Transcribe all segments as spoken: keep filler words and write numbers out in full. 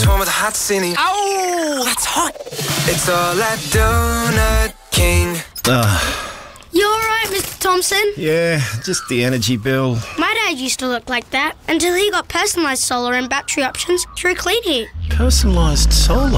Always one with a hot ceiling. Oh, that's hot. It's all at Donut King. Ugh. You alright, Mister Thompson? Yeah, just the energy bill. My dad used to look like that until he got personalised solar and battery options through Clean Heat. Personalised solar.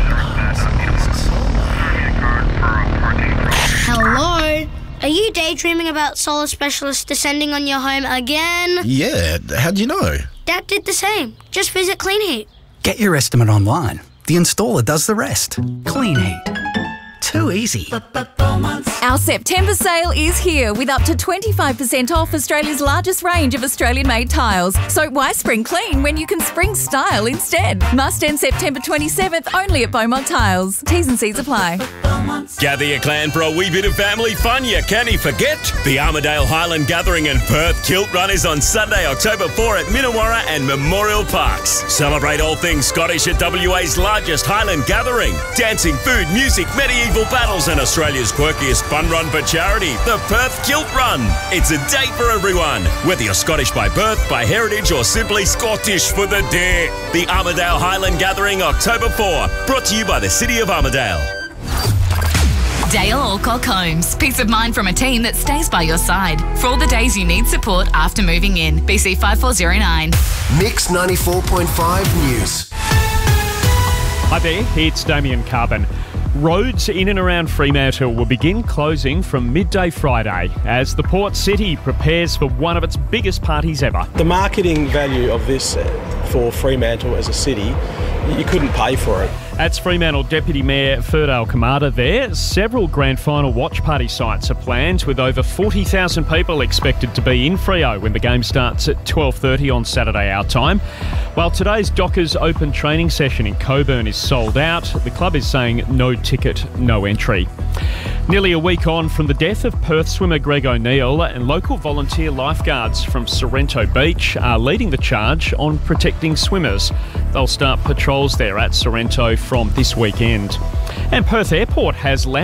Hello? Are you daydreaming about solar specialists descending on your home again? Yeah, how'd you know? Dad did the same. Just visit Clean Heat. Get your estimate online. The installer does the rest. Clean Heat. Too easy. Our September sale is here with up to twenty-five percent off Australia's largest range of Australian-made tiles. So why spring clean when you can spring style instead? Must end September twenty-seventh only at Beaumont Tiles. T's and C's apply. Gather your clan for a wee bit of family fun you can't forget. The Armidale Highland Gathering and Perth Kilt Run is on Sunday, October fourth at Minnawarra and Memorial Parks. Celebrate all things Scottish at W A's largest Highland Gathering. Dancing, food, music, medieval battles and Australia's quirkiest fun run for charity, the Perth Kilt Run. It's a day for everyone, whether you're Scottish by birth, by heritage or simply Scottish for the day. The Armidale Highland Gathering, October fourth, brought to you by the City of Armidale. Dale Alcock Homes. Peace of mind from a team that stays by your side. For all the days you need support after moving in. B C five four zero nine. Mix ninety-four point five News. Hi there, it's Damien Carbon. Roads in and around Fremantle will begin closing from midday Friday as the Port City prepares for one of its biggest parties ever. The marketing value of this for Fremantle as a city, you couldn't pay for it. That's Fremantle Deputy Mayor Ferdale Kamada there. Several grand final watch party sites are planned with over forty thousand people expected to be in Freo when the game starts at twelve thirty on Saturday our time. While today's Dockers Open training session in Coburn is sold out, the club is saying no ticket, no entry. Nearly a week on from the death of Perth swimmer Greg O'Neill, and local volunteer lifeguards from Sorrento Beach are leading the charge on protecting swimmers. They'll start patrols there at Sorrento from this weekend. And Perth Airport has